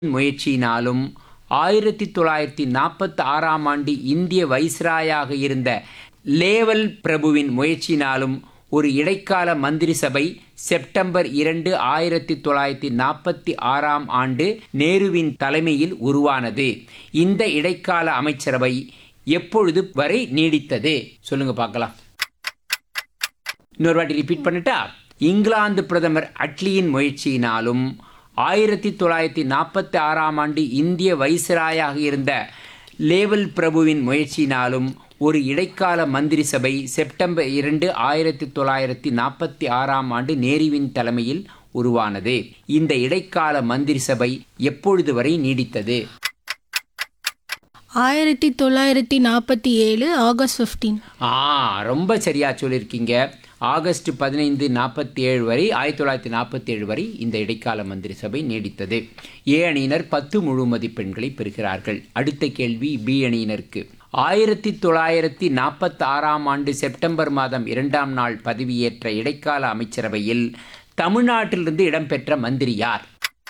முயற்சியினாலும் 1946ஆம் ஆண்டு இந்திய வைஸ்ராயாக இருந்த லேவல் பிரபுவின் முயற்சியினாலும் ஒரு இடைக்கால மந்திரி சபை செப்டம்பர் 2, 1946ஆம் ஆண்டு நேருவின் தலைமையில் உருவானது. இந்த இடைக்கால அமைச்சரவை எப்பொழுது வரை நீடித்தது? சொல்லுங்க பார்க்கலாம். இன்னொரு வாட்டி ரிப்பீட் பண்ணிட்டா, இங்கிலாந்து பிரதமர் அட்லியின் முயற்சியினாலும் 1946ஆம் ஆண்டு இந்திய வைஸ்ராயாக இருந்த லேவல் பிரபுவின் முயற்சியினாலும் ஒரு இடைக்கால மந்திரி சபை செப்டம்பர் 2, 1946ஆம் ஆண்டு நேருவின் தலைமையில் உருவானது. இந்த இடைக்கால மந்திரி சபை எப்பொழுது வரை நீடித்தது? 1947 ஆகஸ்ட் 15. ரொம்ப சரியா சொல்லியிருக்கீங்க. ஆகஸ்ட் 15, 47 வரை 1947 வரை இந்த இடைக்கால மந்திரி சபை நீடித்தது. ஏ அணியினர் 10 முழு மதிப்பெண்களை பெறுகிறார்கள். அடுத்த கேள்வி பி அணியினருக்கு. 1946ஆம் ஆண்டு செப்டம்பர் மாதம் 2ஆம் நாள் பதவியேற்ற இடைக்கால அமைச்சரவையில் தமிழ்நாட்டிலிருந்து இடம்பெற்ற மந்திரி யார்?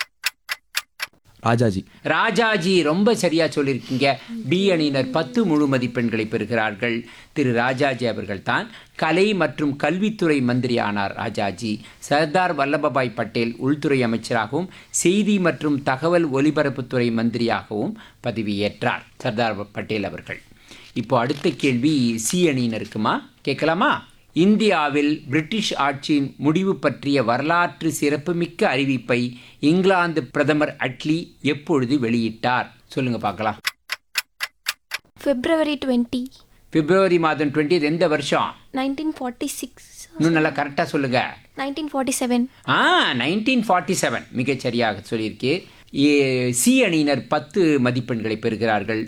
ராஜாஜி. ரொம்ப சரியா சொல்லியிருக்கீங்க. பி அணியினர் 10 முழு மதிப்பெண்களை பெறுகிறார்கள். திரு ராஜாஜி அவர்கள் தான் கலை மற்றும் கல்வித்துறை மந்திரி ஆனார். ராஜாஜி சர்தார் வல்லபாய் பட்டேல் உள்துறை அமைச்சராகவும் செய்தி மற்றும் தகவல் ஒலிபரப்புத்துறை மந்திரியாகவும் பதவியேற்றார் சர்தார் பட்டேல் அவர்கள். இப்போ அடுத்த கேள்வி சி அணியினருக்குமா, கேட்கலாமா? இந்தியாவில் பிரிட்டிஷ் ஆட்சியின் முடிவு பற்றிய வரலாற்று சிறப்புமிக்க அறிவிப்பை இங்கிலாந்து பிரதமர் அட்லி எப்பொழுது வெளியிட்டார்? சொல்லுங்க பார்க்கலாம். February 20. பிப்ரவரி மாதம் 20 எந்த வருஷம்? 1946. இன்னும் நல்லா கரெக்டாக சொல்லுங்க. 1947. 1947 மிகச் சரியாக சொல்லியிருக்கு. சி அணியினர் 10 மதிப்பெண்களை பெறுகிறார்கள்.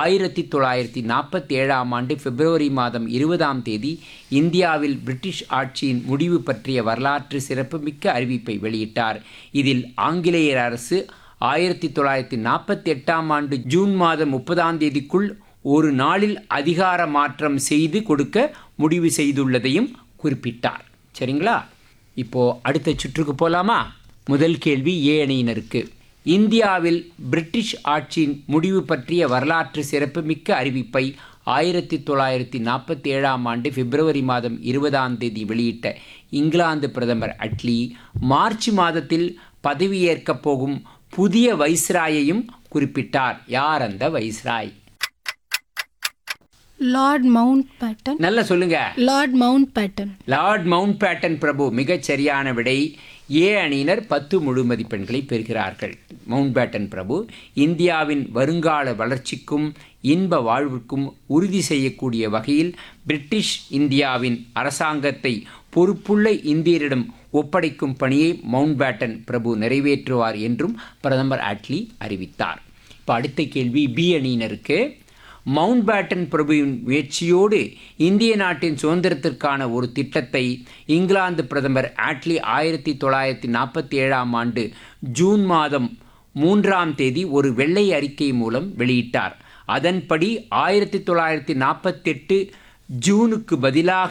1947ஆம் ஆண்டு பிப்ரவரி மாதம் 20ஆம் தேதி இந்தியாவில் பிரிட்டிஷ் ஆட்சியின் முடிவு பற்றிய வரலாற்று சிறப்புமிக்க அறிவிப்பை வெளியிட்டார். இதில் ஆங்கிலேயர் அரசு 1948ஆம் ஆண்டு ஜூன் மாதம் 30ஆம் தேதிக்குள் ஒரு நாளில் அதிகார மாற்றம் செய்து கொடுக்க முடிவு செய்துள்ளதையும் குறிப்பிட்டார். சரிங்களா? இப்போ அடுத்த சுற்றுக்கு போலாமா? முதல் கேள்வி ஏ அணியினருக்கு. இந்தியாவில் பிரிட்டிஷ் ஆட்சியின் முடிவு பற்றிய வரலாற்று சிறப்புமிக்க அறிவிப்பை 1947ஆம் ஆண்டு பிப்ரவரி மாதம் 20ஆம் தேதி வெளியிட்ட இங்கிலாந்து பிரதமர் அட்லி மார்ச் மாதத்தில் பதவியேற்கப் போகும் புதிய வைஸ்ராயையும் குறிப்பிட்டார். யார் அந்த வைஸ்ராய்? Lord mount pattern. நல்லா சொல்லுங்க. Lord mount pattern. Lord mount pattern பிரபு. மிகச் சரியான விடை. ஏ அணியினர் 10 முழு மதிப்பெண்களை பெறுகிறார்கள். மவுண்ட் பேட்டன் பிரபு இந்தியாவின் வருங்கால வளர்ச்சிக்கும் இன்ப வாழ்வுக்கும் உறுதி செய்யக்கூடிய வகையில் பிரிட்டிஷ் இந்தியாவின் அரசாங்கத்தை பொறுப்புள்ள இந்தியரிடம் ஒப்படைக்கும் பணியை மவுண்ட் பேட்டன் பிரபு நிறைவேற்றுவார் என்றும் பிரதமர் அட்லி அறிவித்தார். இப்போ அடுத்த கேள்வி பி அணியினருக்கு. மவுண்ட் பேட்டன் பிரபுவின் முயற்சியோடு இந்திய நாட்டின் சுதந்திரத்திற்கான ஒரு திட்டத்தை இங்கிலாந்து பிரதமர் அட்லி 1947ஆம் ஆண்டு ஜூன் மாதம் 3ஆம் தேதி ஒரு வெள்ளை அறிக்கை மூலம் வெளியிட்டார். அதன்படி 1948 ஜூனுக்கு பதிலாக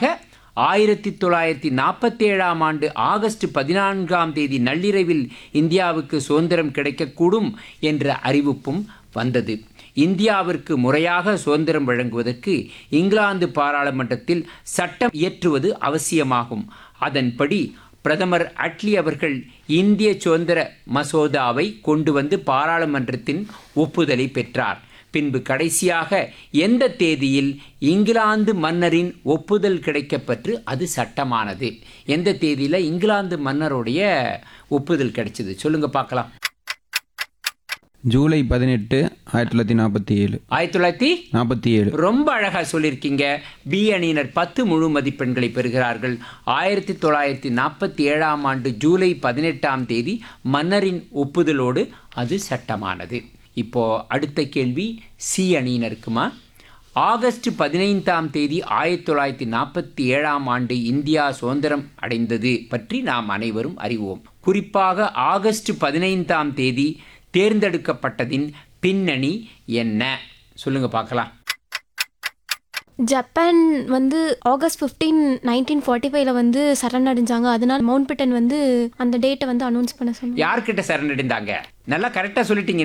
1947ஆம் ஆண்டு ஆகஸ்ட் 14ஆம் தேதி நள்ளிரவில் இந்தியாவுக்கு சுதந்திரம் கிடைக்கக்கூடும் என்ற அறிவிப்பும் வந்தது. இந்தியாவிற்கு முறையாக சுதந்திரம் வழங்குவதற்கு இங்கிலாந்து பாராளுமன்றத்தில் சட்டம் இயற்றுவது அவசியமாகும். அதன்படி பிரதமர் அட்லி அவர்கள் இந்திய சுதந்திர மசோதாவை கொண்டு வந்து பாராளுமன்றத்தின் ஒப்புதலை பெற்றார். பின்பு கடைசியாக எந்த தேதியில் இங்கிலாந்து மன்னரின் ஒப்புதல் கிடைக்கப்பெற்று அது சட்டமானது? எந்த தேதியில் இங்கிலாந்து மன்னருடைய ஒப்புதல் கிடைச்சது? சொல்லுங்க பார்க்கலாம். ஜூலை 18, 1947. 1947. ரொம்ப அழகா சொல்லியிருக்கீங்க. பி அணியினர் 10 முழு மதிப்பெண்களை பெறுகிறார்கள். 1947ஆம் ஆண்டு ஜூலை 18ஆம் தேதி மன்னரின் ஒப்புதலோடு அது சட்டமானது. இப்போ அடுத்த கேள்வி சி அணியினருக்குமா. ஆகஸ்ட் 15ஆம் தேதி 1947ஆம் ஆண்டு இந்தியா சுதந்திரம் அடைந்தது பற்றி நாம் அனைவரும் அறிவோம். குறிப்பாக ஆகஸ்ட் 15ஆம் தேதி தேர்ந்தெடுக்கப்பட்டதின் பின்னணி என்ன? சொல்லுங்க பார்க்கலாம். ஜப்பான் வந்து ஆகஸ்ட் 15, 1945 வந்து சரணடைஞ்சாங்க. அதனால மவுண்ட் பேட்டன் வந்து அந்த டேட்டை வந்து அனௌன்ஸ் பண்ண சொன்னாங்க. யார்கிட்ட சரணடைந்தாங்க? நல்லா கரெக்டாக சொல்லிட்டீங்க.